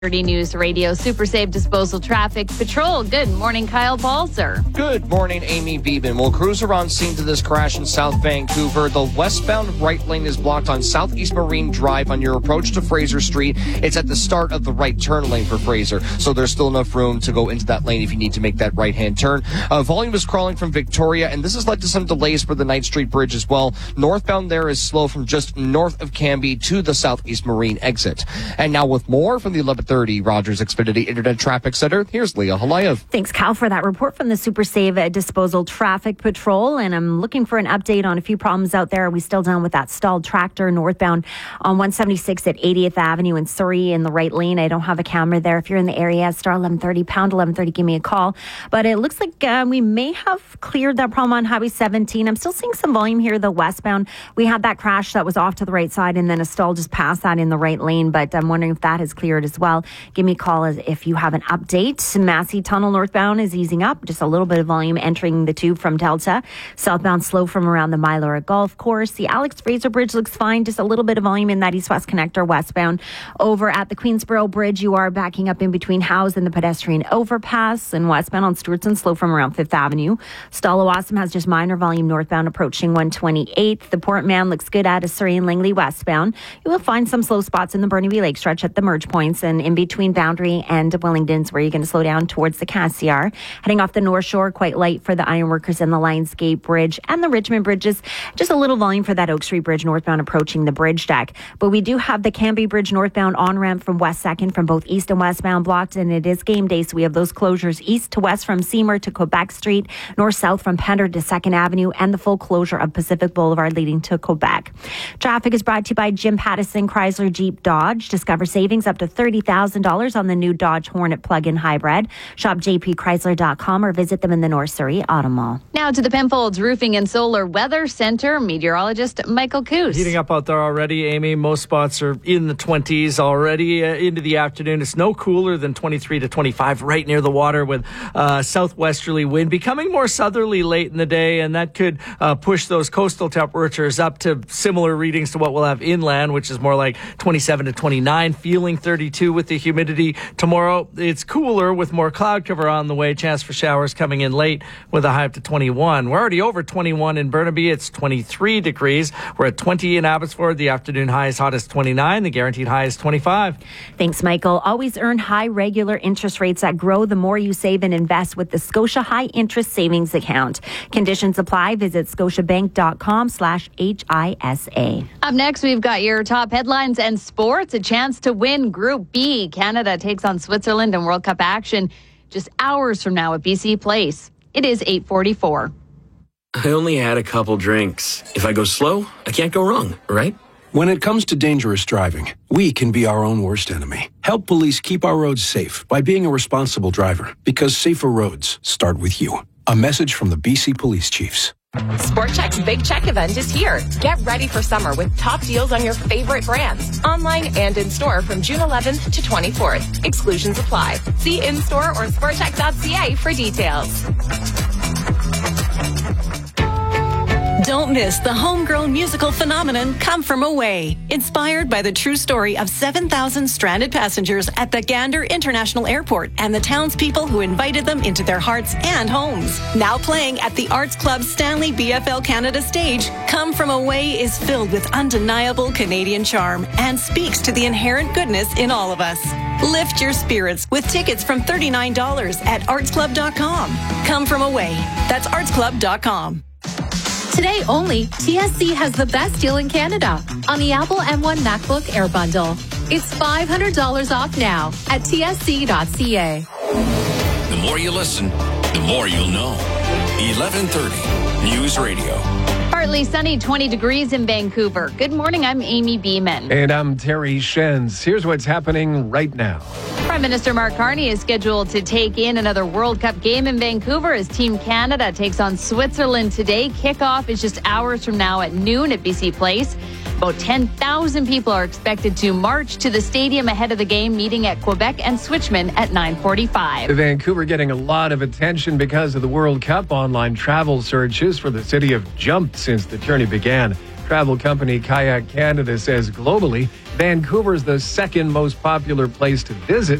30 News Radio Super Safe Disposal Traffic Patrol. Good morning, Kyle Balzer. Good morning, Amy Beeman. We'll cruise around scene to this crash in South Vancouver. The westbound right lane is blocked on Southeast Marine Drive on your approach to Fraser Street. It's at the start of the right turn lane for Fraser, so there's still enough room to go into that lane if you need to make that right-hand turn. Volume is crawling from Victoria, and this has led to some delays for the Knight Street Bridge as well. Northbound there is slow from just north of Cambie to the Southeast Marine exit. And now with more from the 1130 Rogers Xfinity Internet Traffic Center, here's Leah Halayev. Thanks, Cal, for that report from the Super Safe Disposal Traffic Patrol. And I'm looking for an update on a few problems out there. Are we still down with that stalled tractor northbound on 176 at 80th Avenue in Surrey in the right lane? I don't have a camera there. If you're in the area, star 1130, pound 1130, give me a call. But it looks like we may have cleared that problem on Highway 17. I'm still seeing some volume here, the westbound. We had that crash that was off to the right side and then a stall just past that in the right lane. But I'm wondering if that has cleared as well. Give me a call if you have an update. Massey Tunnel northbound is easing up. Just a little bit of volume entering the tube from Delta. Southbound slow from around the Mylora Golf Course. The Alex Fraser Bridge looks fine. Just a little bit of volume in that east-west connector westbound. Over at the Queensboro Bridge, you are backing up in between Howes and the pedestrian overpass. And westbound on Stewartson, slow from around 5th Avenue. Stallawasam has just minor volume northbound approaching 128th. The Port Mann looks good at Surrey and Langley westbound. You will find some slow spots in the Burnaby Lake stretch at the merge points and in between Boundary and Wellington's, where you're going to slow down towards the Cassiar. Heading off the North Shore, quite light for the Ironworkers and the Lionsgate Bridge and the Richmond Bridges. Just a little volume for that Oak Street Bridge northbound approaching the bridge deck. But we do have the Cambie Bridge northbound on-ramp from West 2nd from both east and westbound blocked, and it is game day, so we have those closures east to west from Seymour to Quebec Street, north-south from Pender to 2nd Avenue, and the full closure of Pacific Boulevard leading to Quebec. Traffic is brought to you by Jim Pattison Chrysler Jeep Dodge. Discover savings up to $30,000 on the new Dodge Hornet plug-in hybrid. Shop jpchrysler.com or visit them in the North Surrey Auto Mall. Now to the Penfolds Roofing and Solar Weather Center, meteorologist Michael Coos. Heating up out there already, Amy. Most spots are in the 20s already into the afternoon. It's no cooler than 23 to 25 right near the water with southwesterly wind becoming more southerly late in the day, and that could push those coastal temperatures up to similar readings to what we'll have inland, which is more like 27 to 29, feeling 32 with the humidity. Tomorrow, it's cooler with more cloud cover on the way. Chance for showers coming in late with a high up to 21. We're already over 21 in Burnaby. It's 23 degrees. We're at 20 in Abbotsford. The afternoon high is hot as 29. The guaranteed high is 25. Thanks, Michael. Always earn high regular interest rates that grow the more you save and invest with the Scotia High Interest Savings Account. Conditions apply. Visit scotiabank.com/HISA. Up next, we've got your top headlines and sports. A chance to win Group B. Canada takes on Switzerland in World Cup action just hours from now at BC Place. It is 8:44. I only had a couple drinks. If I go slow, I can't go wrong, right? When it comes to dangerous driving, we can be our own worst enemy. Help police keep our roads safe by being a responsible driver, because safer roads start with you. A message from the BC Police Chiefs. Sport Chek's Big Check event is here. Get ready for summer with top deals on your favorite brands, online and in store from June 11th to 24th. Exclusions apply. See in-store or sportcheck.ca for details. Don't miss the homegrown musical phenomenon Come From Away, inspired by the true story of 7,000 stranded passengers at the Gander International Airport and the townspeople who invited them into their hearts and homes. Now playing at the Arts Club Stanley BFL Canada stage, Come From Away is filled with undeniable Canadian charm and speaks to the inherent goodness in all of us. Lift your spirits with tickets from $39 at artsclub.com. Come From Away. That's artsclub.com. Today only, TSC has the best deal in Canada on the Apple M1 MacBook Air Bundle. It's $500 off now at tsc.ca. The more you listen, the more you'll know. 1130 News Radio. Partly sunny, 20 degrees in Vancouver. Good morning, I'm Amy Beeman. And I'm Terry Shenz. Here's what's happening right now. Prime Minister Mark Carney is scheduled to take in another World Cup game in Vancouver as Team Canada takes on Switzerland today. Kickoff is just hours from now at noon at BC Place. About 10,000 people are expected to march to the stadium ahead of the game, meeting at Quebec and Switchman at 9:45. Vancouver getting a lot of attention because of the World Cup. Online travel searches for the city have jumped since the tourney began. Travel company Kayak Canada says globally, Vancouver is the second most popular place to visit.